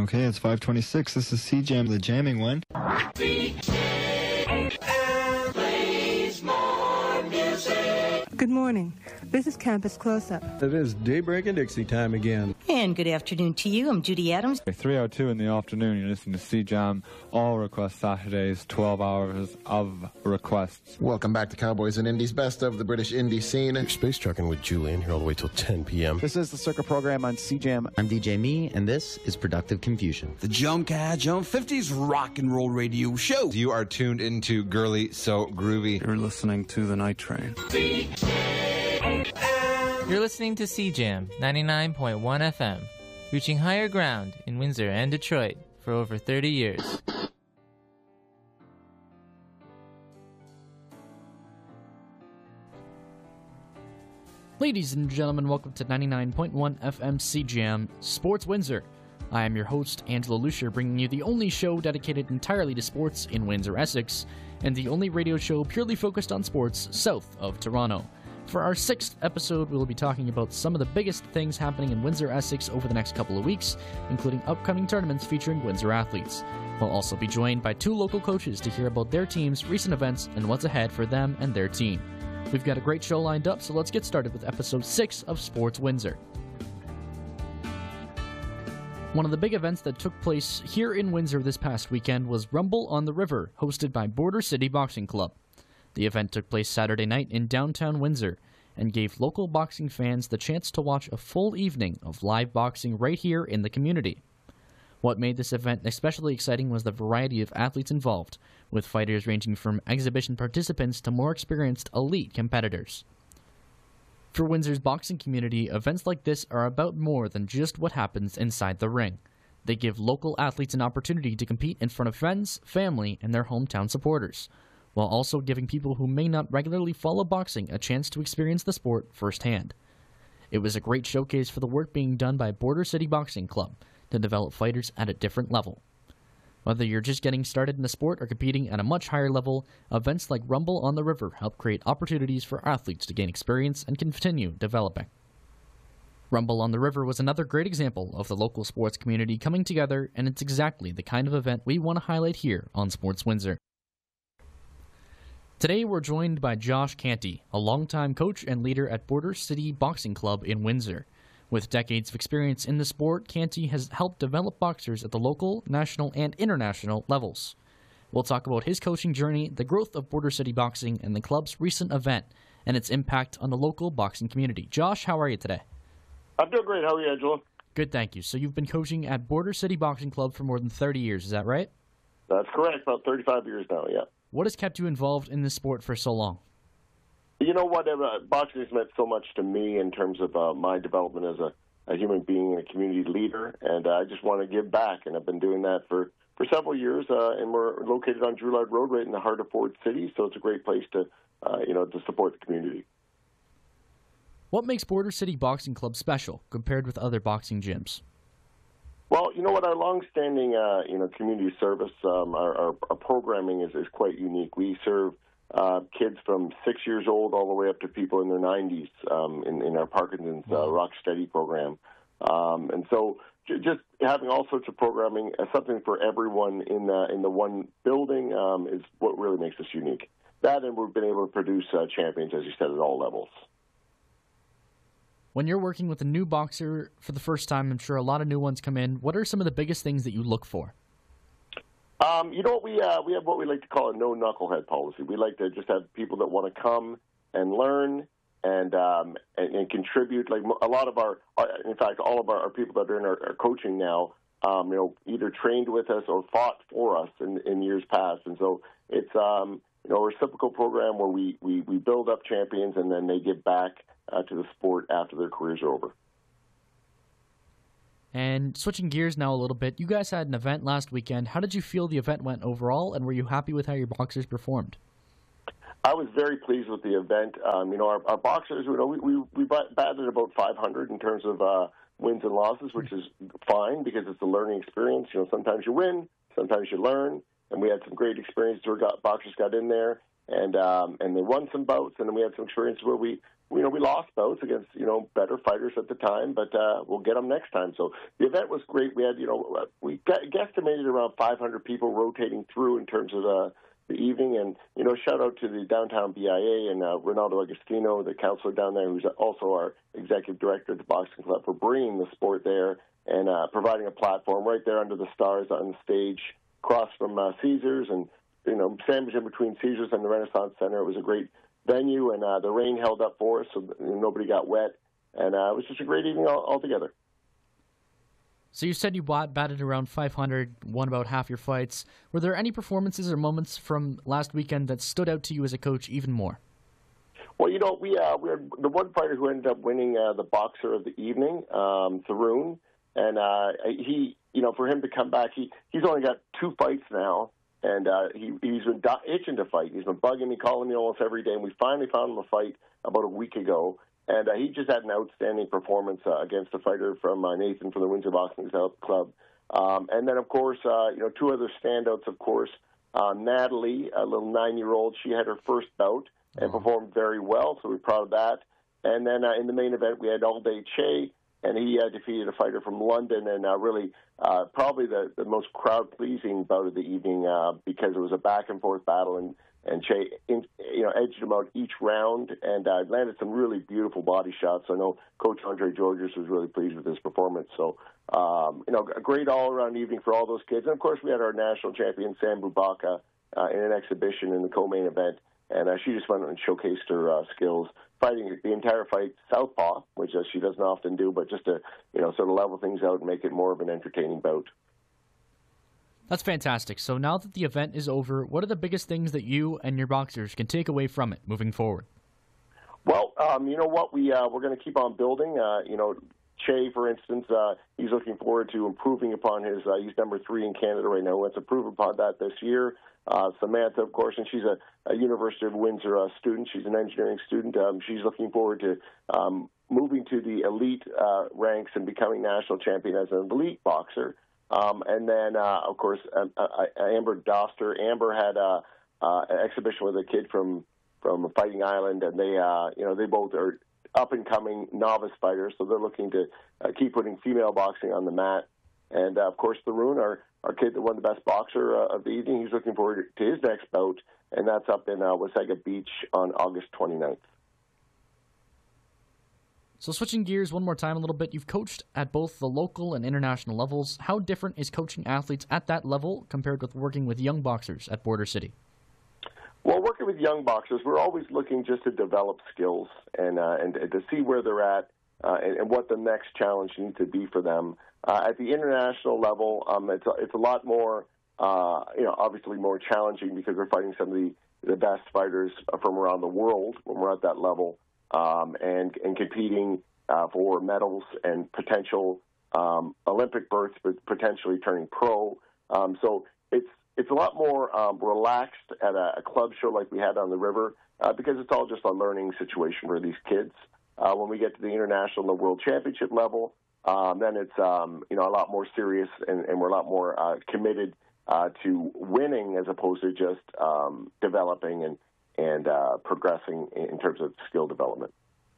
Okay, it's 5:26. This is C-Jam, the jamming one. Good morning. This is Campus Close-Up. It is Daybreak and Dixie time again. And good afternoon to you. I'm Judy Adams. 3:02 in the afternoon, you're listening to C-Jam, all request Saturdays, 12 hours of requests. Welcome back to Cowboys and Indies, best of the British indie scene. You're space trucking with Julian here all the way till 10 p.m. This is the Circa program on C-Jam. I'm DJ Me, and this is Productive Confusion. The Jump 50s rock and roll radio show. You are tuned into Girly So Groovy. You're listening to The Night Train. You're listening to C-Jam 99.1 FM, reaching higher ground in Windsor and Detroit for over 30 years. Ladies and gentlemen, welcome to 99.1 FM C-Jam Sports Windsor. I am your host, Angela Lucier, bringing you the only show dedicated entirely to sports in Windsor, Essex, and the only radio show purely focused on sports south of Toronto. For our 6th episode, we will be talking about some of the biggest things happening in Windsor, Essex over the next couple of weeks, including upcoming tournaments featuring Windsor athletes. We'll also be joined by 2 local coaches to hear about their teams, recent events, and what's ahead for them and their team. We've got a great show lined up, so let's get started with episode 6 of Sports Windsor. One of the big events that took place here in Windsor this past weekend was Rumble on the River, hosted by Border City Boxing Club. The event took place Saturday night in downtown Windsor and gave local boxing fans the chance to watch a full evening of live boxing right here in the community. What made this event especially exciting was the variety of athletes involved, with fighters ranging from exhibition participants to more experienced elite competitors. For Windsor's boxing community, events like this are about more than just what happens inside the ring. They give local athletes an opportunity to compete in front of friends, family, and their hometown supporters, while also giving people who may not regularly follow boxing a chance to experience the sport firsthand. It was a great showcase for the work being done by Border City Boxing Club to develop fighters at a different level. Whether you're just getting started in the sport or competing at a much higher level, events like Rumble on the River help create opportunities for athletes to gain experience and continue developing. Rumble on the River was another great example of the local sports community coming together, and it's exactly the kind of event we want to highlight here on Sports Windsor. Today we're joined by Josh Canty, a longtime coach and leader at Border City Boxing Club in Windsor. With decades of experience in the sport, Canty has helped develop boxers at the local, national, and international levels. We'll talk about his coaching journey, the growth of Border City Boxing, and the club's recent event, and its impact on the local boxing community. Josh, how are you today? I'm doing great. How are you, Angela? Good, thank you. So you've been coaching at Border City Boxing Club for more than 30 years, is that right? That's correct. About 35 years now, yeah. What has kept you involved in this sport for so long? You know what? Boxing has meant so much to me in terms of my development as a human being and a community leader, and I just want to give back, and I've been doing that for several years, and we're located on Drouillard Road right in the heart of Ford City, so it's a great place to support the community. What makes Border City Boxing Club special compared with other boxing gyms? Well, you know what, our long-standing, community service, our programming is quite unique. We serve kids from 6 years old all the way up to people in their 90s in our Parkinson's Rock Steady program. And so just having all sorts of programming, something for everyone in the one building is what really makes us unique. That, and we've been able to produce champions, as you said, at all levels. When you're working with a new boxer for the first time, I'm sure a lot of new ones come in. What are some of the biggest things that you look for? You know what, we have what we like to call a no knucklehead policy. We like to just have people that want to come and learn and contribute. Like a lot of in fact, all of our people that are in our coaching now, either trained with us or fought for us in years past. And so it's a reciprocal program where we build up champions and then they give back to the sport after their careers are over. And switching gears now a little bit, you guys had an event last weekend. How did you feel the event went overall, and were you happy with how your boxers performed? I was very pleased with the event. Our boxers, we batted about 500 in terms of wins and losses, which is fine because it's a learning experience. Sometimes you win, sometimes you learn, and we had some great experiences where boxers got in there and they won some bouts, and then we had some experiences where we lost bouts against better fighters at the time, but we'll get them next time. So the event was great. We had we guesstimated around 500 people rotating through in terms of the evening, and shout out to the downtown BIA and Ronaldo Agostino, the counselor down there, who's also our executive director at the boxing club, for bringing the sport there and providing a platform right there under the stars on the stage across from Caesars, and sandwiched in between Caesars and the Renaissance Center. It was a great venue, and the rain held up for us, so nobody got wet, and it was just a great evening altogether. So you said you batted around 500, won about half your fights. Were there any performances or moments from last weekend that stood out to you as a coach even more? Well, we had the one fighter who ended up winning the boxer of the evening, Tharoon, and he, for him to come back, he's only got 2 fights now. And he's been itching to fight. He's been bugging me, calling me almost every day. And we finally found him a fight about a week ago. And he just had an outstanding performance against a fighter from Nathan from the Windsor Boxing Club. And then, of course, 2 other standouts, of course. Natalie, a little 9-year-old, she had her first bout and performed very well, so we're proud of that. And then in the main event, we had Alday Che, and he defeated a fighter from London, and really probably the most crowd-pleasing bout of the evening because it was a back-and-forth battle, and Che edged him out each round and landed some really beautiful body shots. I know Coach Andre Georges was really pleased with his performance. So, a great all-around evening for all those kids. And, of course, we had our national champion, Sam Bubaka, in an exhibition in the co-main event, and she just went and showcased her skills, fighting the entire fight southpaw, which she doesn't often do, but just to sort of level things out and make it more of an entertaining bout. That's fantastic. So now that the event is over, what are the biggest things that you and your boxers can take away from it moving forward? Well, you know what? We're going to keep on building. Che, for instance, he's looking forward to improving upon his. He's number 3 in Canada right now. He wants to improve upon that this year. Samantha, of course, and she's a University of Windsor student. She's an engineering student. She's looking forward to moving to the elite ranks and becoming national champion as an elite boxer. And then, of course, Amber Doster. Amber had an exhibition with a kid from Fighting Island, and they both are up-and-coming novice fighters, so they're looking to keep putting female boxing on the mat. And, of course, Tharoon, our kid that won the best boxer of the evening, he's looking forward to his next bout, and that's up in Wasaga Beach on August 29th. So switching gears one more time a little bit, you've coached at both the local and international levels. How different is coaching athletes at that level compared with working with young boxers at Border City? Well, working with young boxers, we're always looking just to develop skills and to see where they're at and what the next challenge needs to be for them. At the international level, it's a lot more, obviously more challenging because we're fighting some of the best fighters from around the world when we're at that level, and competing for medals and potential Olympic berths, but potentially turning pro. So it's a lot more relaxed at a club show like we had on the river because it's all just a learning situation for these kids. When we get to the international and the world championship level, then it's a lot more serious and we're a lot more committed to winning as opposed to just developing and progressing in terms of skill development.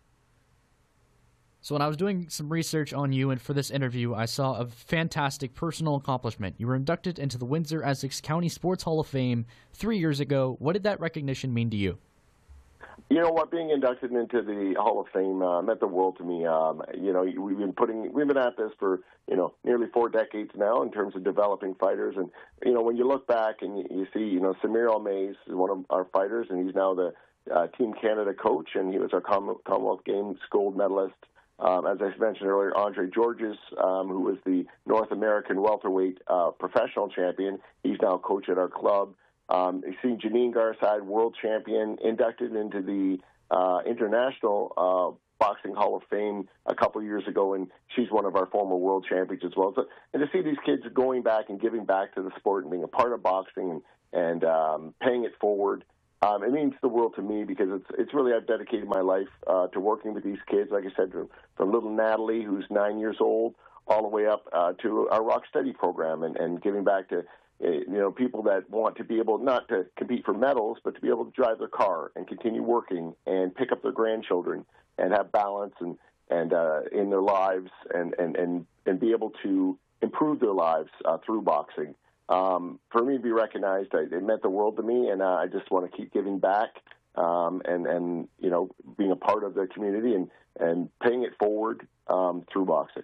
So when I was doing some research on you and for this interview, I saw a fantastic personal accomplishment. You were inducted into the Windsor-Essex County Sports Hall of Fame 3 years ago. What did that recognition mean to you? You know what? Being inducted into the Hall of Fame meant the world to me. We've been at this for nearly 4 decades now in terms of developing fighters, and when you look back and you see Samir Almays is one of our fighters, and he's now the Team Canada coach, and he was our Commonwealth Games gold medalist. As I mentioned earlier, Andre Georges, who was the North American welterweight professional champion, he's now a coach at our club. You've seen Janine Garside, world champion, inducted into the International Boxing Hall of Fame a couple years ago, and she's one of our former world champions as well. So, and to see these kids going back and giving back to the sport and being a part of boxing and paying it forward, it means the world to me because it's really, I've dedicated my life to working with these kids, like I said, from little Natalie, who's 9 years old, all the way up to our Rock Steady program and giving back to people that want to be able not to compete for medals, but to be able to drive their car and continue working and pick up their grandchildren and have balance and in their lives and be able to improve their lives through boxing. For me to be recognized, it meant the world to me, and I just want to keep giving back and being a part of the community and paying it forward through boxing.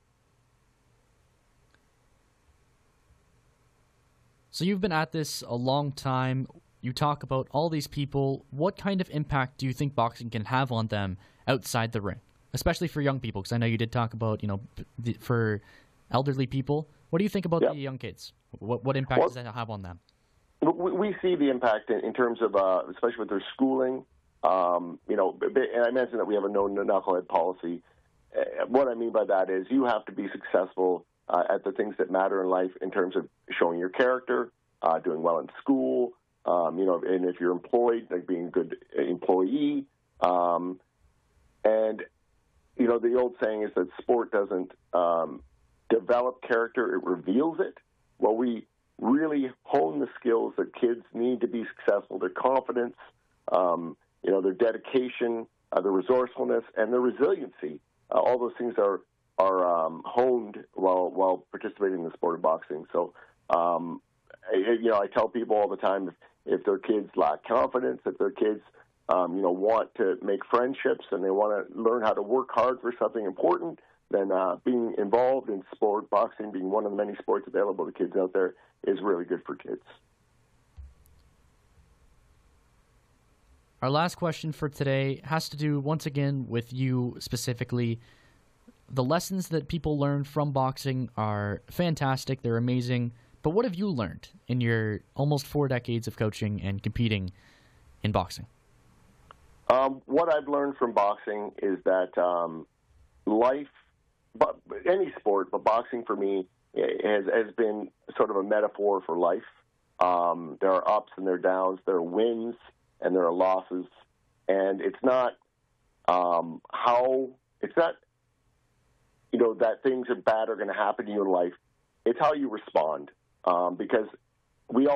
So you've been at this a long time. You talk about all these people. What kind of impact do you think boxing can have on them outside the ring, especially for young people? Because I know you did talk about, for elderly people. What do you think about the young kids? What impact does that have on them? We see the impact in terms of, especially with their schooling. And I mentioned that we have a no knucklehead policy. What I mean by that is you have to be successful at the things that matter in life in terms of showing your character, doing well in school, and if you're employed, like being a good employee. And the old saying is that sport doesn't develop character, it reveals it. Well, we really hone the skills that kids need to be successful, their confidence, their dedication, their resourcefulness, and their resiliency. All those things are honed while participating in the sport of boxing. So, I tell people all the time if their kids lack confidence, if their kids, want to make friendships and they want to learn how to work hard for something important, then being involved in sport, boxing being one of the many sports available to kids out there, is really good for kids. Our last question for today has to do, once again, with you specifically. The lessons that people learn from boxing are fantastic. They're amazing. But what have you learned in your almost 4 decades of coaching and competing in boxing? What I've learned from boxing is that life, but any sport, but boxing for me has been sort of a metaphor for life. There are ups and there are downs. There are wins and there are losses. And it's not that things are bad are going to happen to you in life. It's how you respond. Because there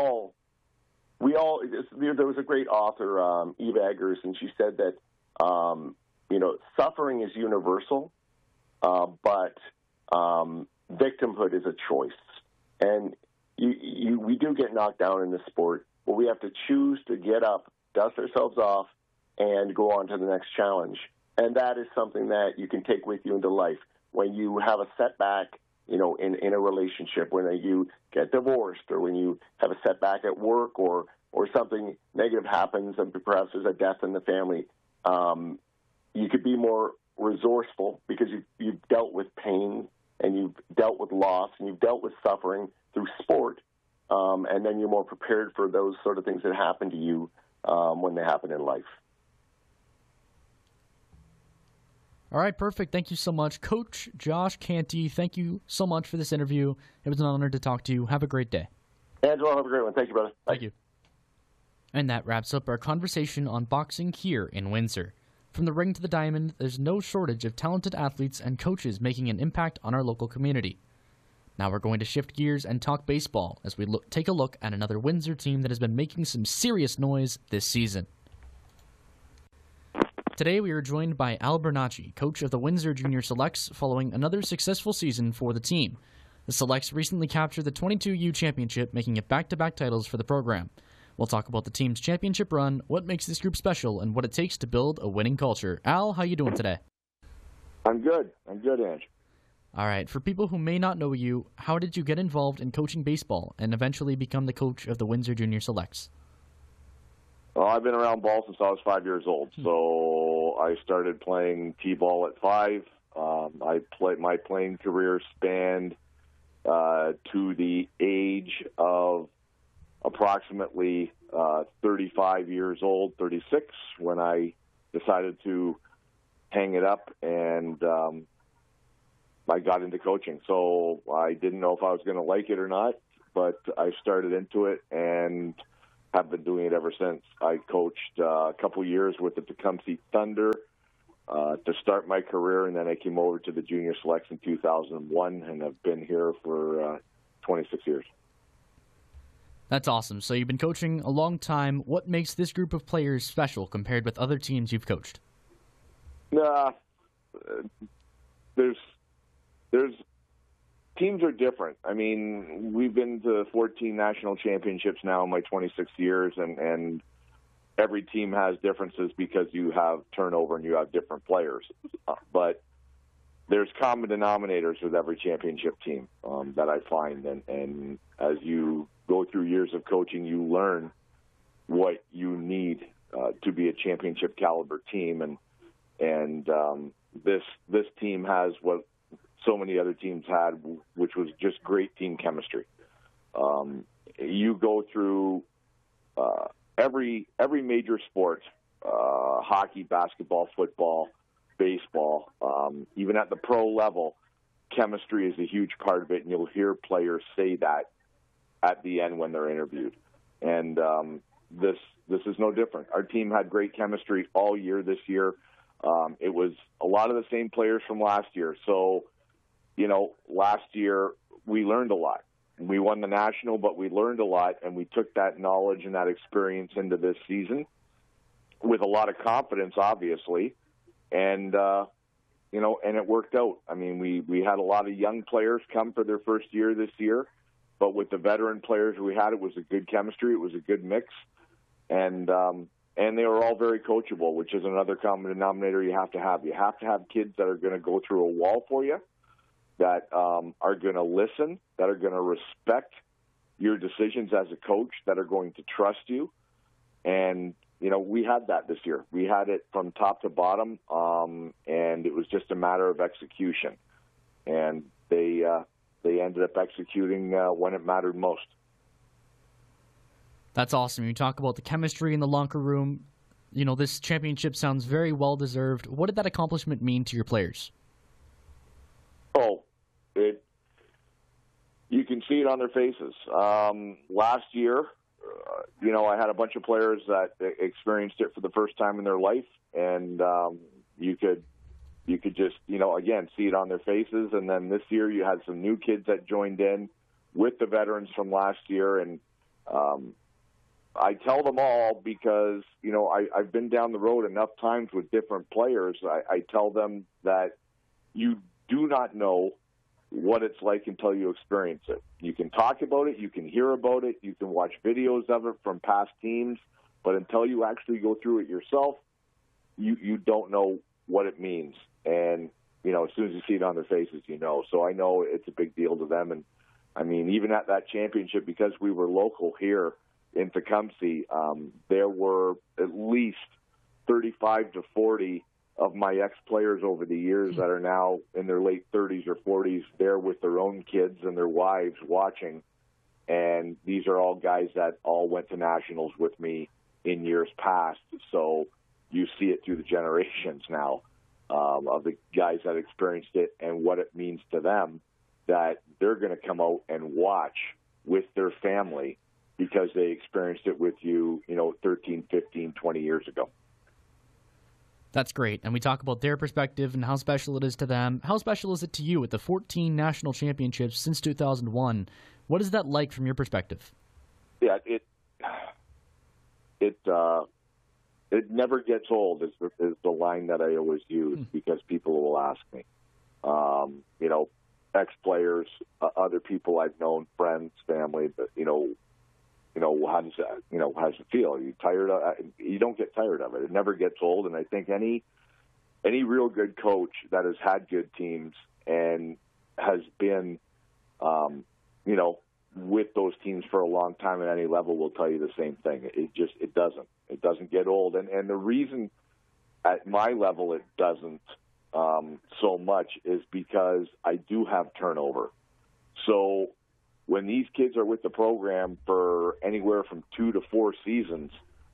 was a great author, Eve Eggers, and she said that, suffering is universal, but victimhood is a choice. And we do get knocked down in this sport, but we have to choose to get up, dust ourselves off, and go on to the next challenge. And that is something that you can take with you into life. When you have a setback, in a relationship, when you get divorced, or when you have a setback at work, or something negative happens, and perhaps there's a death in the family, you could be more resourceful because you've dealt with pain and you've dealt with loss and you've dealt with suffering through sport, and then you're more prepared for those sort of things that happen to you when they happen in life. All right, perfect. Thank you so much. Coach Josh Canty, thank you so much for this interview. It was an honor to talk to you. Have a great day. Angelo, have a great one. Thank you, brother. Bye. Thank you. And that wraps up our conversation on boxing here in Windsor. From the ring to the diamond, there's no shortage of talented athletes and coaches making an impact on our local community. Now we're going to shift gears and talk baseball as we take a look at another Windsor team that has been making some serious noise this season. Today we are joined by Al Bernacchi, coach of the Windsor Junior Selects, following another successful season for the team. The Selects recently captured the 22U championship, making it back-to-back titles for the program. We'll talk about the team's championship run, what makes this group special, and what it takes to build a winning culture. Al, how you doing today? I'm good, Ange. All right, for people who may not know you, how did you get involved in coaching baseball and eventually become the coach of the Windsor Junior Selects? Well, I've been around ball since I was 5 years old, so I started playing T-ball at 5. My playing career spanned to the age of approximately 35 years old, 36, when I decided to hang it up, and I got into coaching. So I didn't know if I was going to like it or not, but I started into it and have been doing it ever since. I coached a couple years with the Tecumseh Thunder to start my career, and then I came over to the Junior Selects in 2001 and have been here for 26 years. That's awesome. So you've been coaching a long time. What makes this group of players special compared with other teams you've coached? There's teams are different. I mean, we've been to 14 national championships now in my 26 years, and every team has differences because you have turnover and you have different players. But there's common denominators with every championship team that I find, and as you go through years of coaching, you learn what you need to be a championship caliber team, and this team has what so many other teams had, which was just great team chemistry. You go through every major sport, hockey, basketball, football, baseball, even at the pro level, chemistry is a huge part of it, and you'll hear players say that at the end when they're interviewed. And this is no different. Our team had great chemistry all year this year. It was a lot of the same players from last year. So, last year we learned a lot. We won the national, but we learned a lot, and we took that knowledge and that experience into this season with a lot of confidence, obviously. And, and it worked out. I mean, we had a lot of young players come for their first year this year, but with the veteran players we had, it was a good chemistry. It was a good mix. And they were all very coachable, which is another common denominator you have to have. You have to have kids that are going to go through a wall for you, that are going to listen, that are going to respect your decisions as a coach, that are going to trust you. And, we had that this year. We had it from top to bottom, and it was just a matter of execution. And they ended up executing when it mattered most. That's awesome. You talk about the chemistry in the locker room. This championship sounds very well-deserved. What did that accomplishment mean to your players? Oh, you can see it on their faces. Last year, I had a bunch of players that experienced it for the first time in their life, and you could just, again, see it on their faces. And then this year you had some new kids that joined in with the veterans from last year, and I tell them all because, I've been down the road enough times with different players. I tell them that you do not know what it's like until you experience it. You can talk about it, you can hear about it, you can watch videos of it from past teams, but until you actually go through it yourself, you don't know what it means. And, as soon as you see it on their faces, So I know it's a big deal to them. And, I mean, even at that championship, because we were local here in Tecumseh, there were at least 35 to 40 of my ex-players over the years that are now in their late 30s or 40s there with their own kids and their wives watching. And these are all guys that all went to nationals with me in years past. So you see it through the generations now of the guys that experienced it and what it means to them, that they're going to come out and watch with their family because they experienced it with you, 13, 15, 20 years ago. That's great. And we talk about their perspective and how special it is to them. How special is it to you with the 14 national championships since 2001? What is that like from your perspective? Yeah, it never gets old is the line that I always use because people will ask me. Ex-players, other people I've known, friends, family, but, how does that, how does it feel? Are you tired of it? You don't get tired of it. It never gets old. And I think any real good coach that has had good teams and has been, with those teams for a long time at any level will tell you the same thing. It doesn't get old. And the reason at my level it doesn't so much is because I do have turnover. So when these kids are with the program for anywhere from 2 to 4 seasons,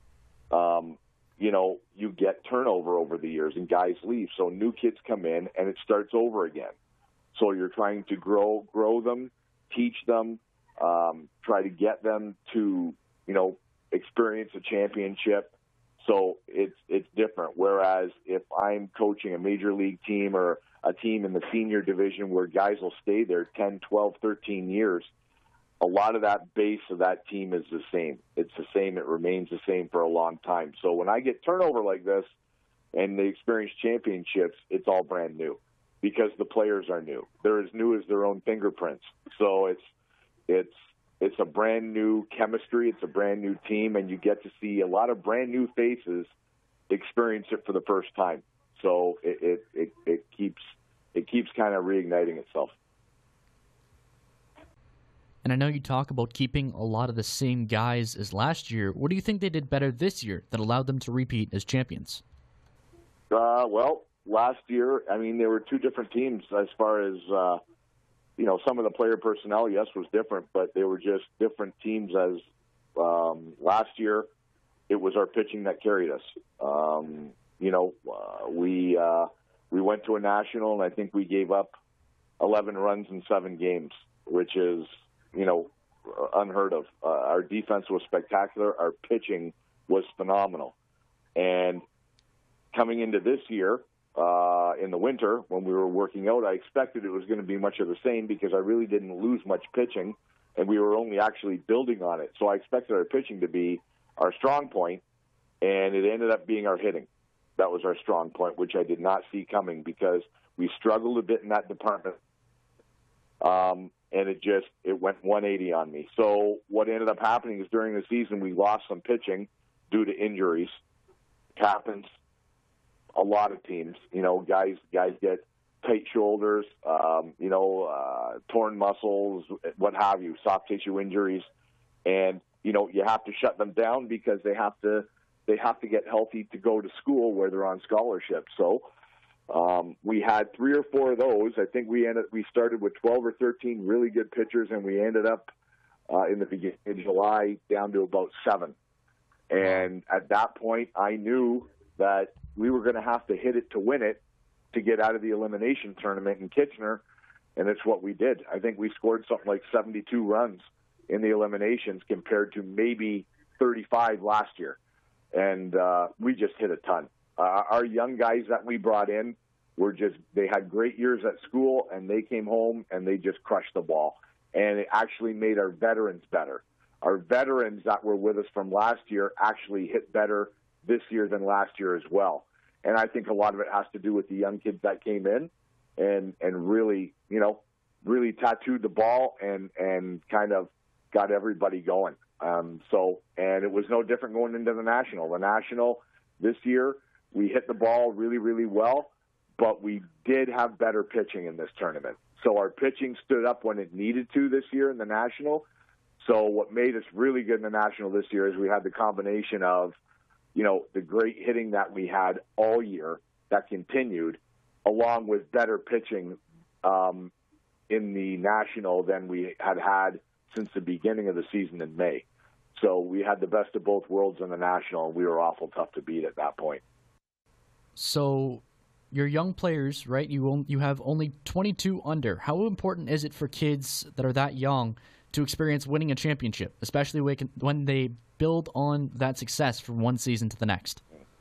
you get turnover over the years and guys leave. So new kids come in and it starts over again. So you're trying to grow them, teach them, try to get them to, experience a championship. So it's different. Whereas if I'm coaching a major league team or a team in the senior division where guys will stay there 10, 12, 13 years, a lot of that base of that team is the same. It's the same. It remains the same for a long time. So when I get turnover like this and they experience championships, it's all brand new because the players are new. They're as new as their own fingerprints. So it's a brand new chemistry. It's a brand new team, and you get to see a lot of brand new faces experience it for the first time. So it keeps kind of reigniting itself. And I know you talk about keeping a lot of the same guys as last year. What do you think they did better this year that allowed them to repeat as champions? Well, last year, I mean, there were two different teams as far as, some of the player personnel, yes, was different, but they were just different teams as last year. It was our pitching that carried us. We went to a national, and I think we gave up 11 runs in 7 games, which is, unheard of. Our defense was spectacular. Our pitching was phenomenal. And coming into this year, in the winter, when we were working out, I expected it was going to be much of the same because I really didn't lose much pitching, and we were only actually building on it. So I expected our pitching to be our strong point, and it ended up being our hitting. That was our strong point, which I did not see coming because we struggled a bit in that department. And it went 180 on me. So what ended up happening is during the season, we lost some pitching due to injuries. It happens. A lot of teams, guys get tight shoulders, torn muscles, what have you, soft tissue injuries. And, you have to shut them down because they have to get healthy to go to school where they're on scholarship. So, we had 3 or 4 of those. I think we started with 12 or 13 really good pitchers, and we ended up in the beginning of July down to about 7. And at that point, I knew that we were going to have to hit it to win it to get out of the elimination tournament in Kitchener, and it's what we did. I think we scored something like 72 runs in the eliminations compared to maybe 35 last year, and we just hit a ton. Our young guys that we brought in they had great years at school, and they came home and they just crushed the ball. And it actually made our veterans better. Our veterans that were with us from last year actually hit better this year than last year as well. And I think a lot of it has to do with the young kids that came in and really, really tattooed the ball and kind of got everybody going. And it was no different going into the National. The National this year, we hit the ball really, really well, but we did have better pitching in this tournament. So our pitching stood up when it needed to this year in the National. So what made us really good in the National this year is we had the combination of, the great hitting that we had all year that continued, along with better pitching in the National than we had since the beginning of the season in May. So we had the best of both worlds in the National, and we were awful tough to beat at that point. So your young players, right, you have only 22 under. How important is it for kids that are that young to experience winning a championship, especially when they build on that success from one season to the next?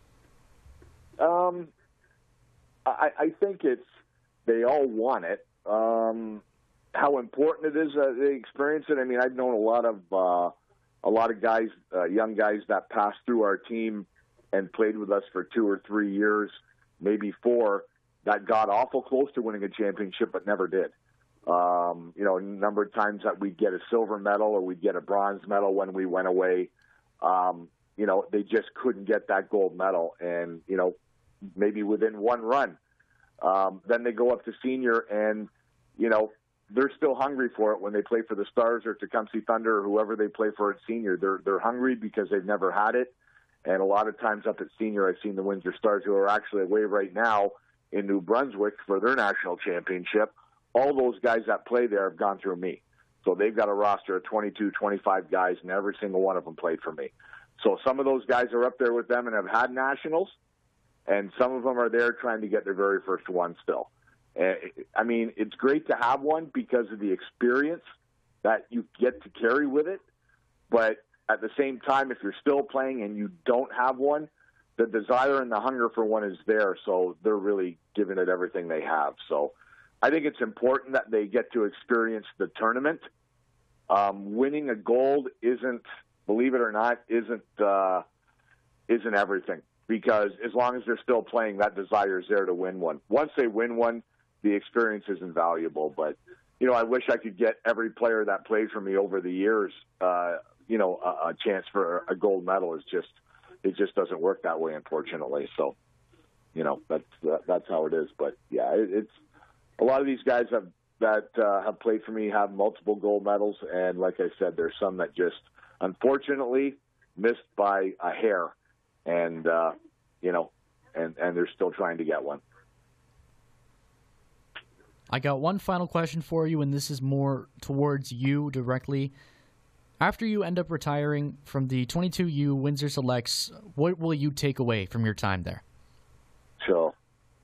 I think they all want it. How important it is that they experience it. I mean, I've known a lot of guys, young guys that passed through our team and played with us for 2 or 3 years, maybe 4, that got awful close to winning a championship but never did. A number of times that we'd get a silver medal or we'd get a bronze medal when we went away. They just couldn't get that gold medal. And, maybe within one run, then they go up to senior and, they're still hungry for it when they play for the Stars or Tecumseh Thunder or whoever they play for at senior. They're hungry because they've never had it. And a lot of times up at senior, I've seen the Windsor Stars, who are actually away right now in New Brunswick for their national championship. All those guys that play there have gone through me. So they've got a roster of 22, 25 guys, and every single one of them played for me. So some of those guys are up there with them and have had nationals, and some of them are there trying to get their very first one still. I mean, it's great to have one because of the experience that you get to carry with it. But at the same time, if you're still playing and you don't have one, the desire and the hunger for one is there. So they're really giving it everything they have. So I think it's important that they get to experience the tournament winning a gold isn't, believe it or not, isn't everything. Because as long as they're still playing, that desire is there to win one. Once they win one, the experience is invaluable. But, you know, I wish I could get every player that played for me over the years, you know, a chance for a gold medal. It just doesn't work that way, unfortunately. So, you know, that's how it is. But yeah, it's a lot of these guys that have played for me have multiple gold medals, and like I said, there's some that just unfortunately missed by a hair, and you know, and they're still trying to get one. I got one final question for you, and this is more towards you directly. After you end up retiring from the 22U Windsor Selects, what will you take away from your time there? So,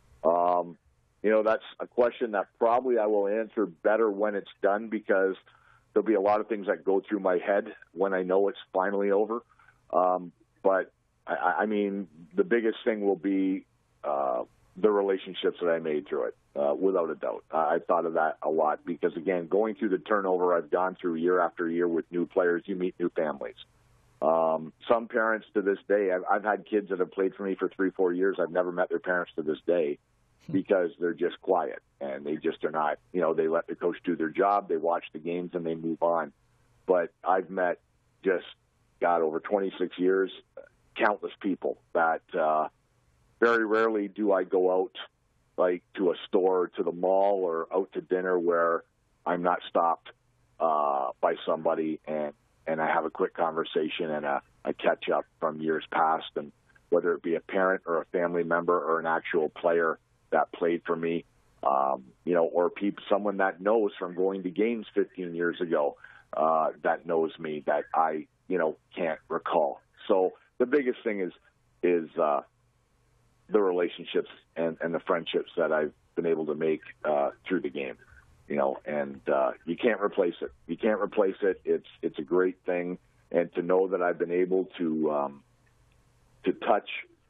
you know, that's a question that probably I will answer better when it's done, because there'll be a lot of things that go through my head when I know it's finally over. But, I mean, the biggest thing will be the relationships that I made through it, without a doubt. I've thought of that a lot because, again, going through the turnover I've gone through year after year with new players, you meet new families. Some parents to this day, I've had kids that have played for me for 3-4 years. I've never met their parents to this day because they're just quiet and they just are not, you know, they let the coach do their job. They watch the games and they move on. But I've met just, God, over 26 years, countless people that very rarely do I go out like to a store or to the mall or out to dinner where I'm not stopped by somebody and I have a quick conversation and a catch up from years past, and whether it be a parent or a family member or an actual player that played for me, you know, or someone that knows from going to games 15 years ago that knows me that I, you know, can't recall. So the biggest thing is the relationships and the friendships that I've been able to make through the game. You know, and you can't replace it. You can't replace it. It's a great thing, and to know that I've been able to touch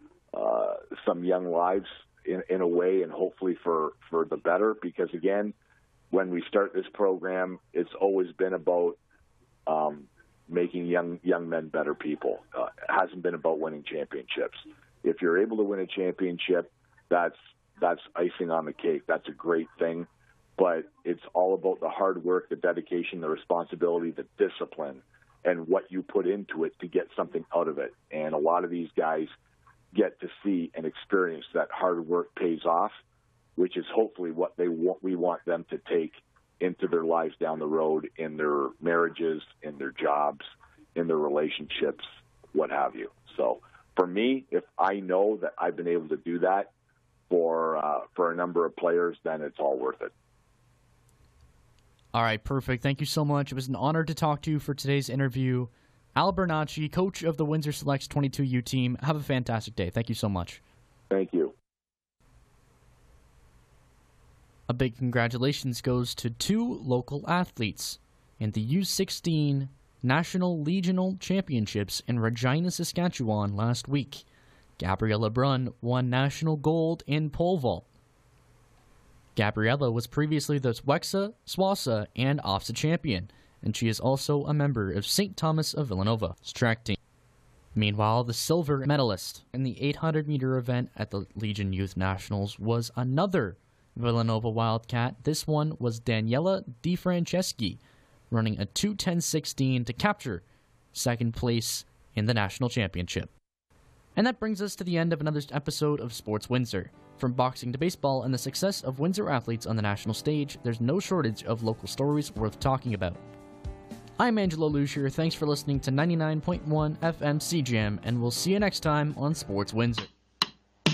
some young lives in a way, and hopefully for the better. Because again, when we start this program, it's always been about making young men better people. It hasn't been about winning championships. If you're able to win a championship, that's icing on the cake. That's a great thing. But it's all about the hard work, the dedication, the responsibility, the discipline, and what you put into it to get something out of it. And a lot of these guys get to see and experience that hard work pays off, which is hopefully what we want them to take into their lives down the road, in their marriages, in their jobs, in their relationships, what have you. So for me, if I know that I've been able to do that for a number of players, then it's all worth it. All right, perfect. Thank you so much. It was an honor to talk to you for today's interview. Al Bernacchi, coach of the Windsor Selects 22U team. Have a fantastic day. Thank you so much. Thank you. A big congratulations goes to 2 local athletes in the U16 National Regional Championships in Regina, Saskatchewan last week. Gabriella Brunn won national gold in pole vault. Gabriella was previously the Wexa, SWASA, and OFSA champion, and she is also a member of St. Thomas of Villanova's track team. Meanwhile, the silver medalist in the 800-meter event at the Legion Youth Nationals was another Villanova Wildcat. This one was Daniela DiFranceschi, running a 2:10.16 to capture second place in the national championship. And that brings us to the end of another episode of Sports Windsor. From boxing to baseball and the success of Windsor athletes on the national stage, there's no shortage of local stories worth talking about. I'm Angelo Lucier. Thanks for listening to 99.1 FM CJAM, and we'll see you next time on Sports Windsor.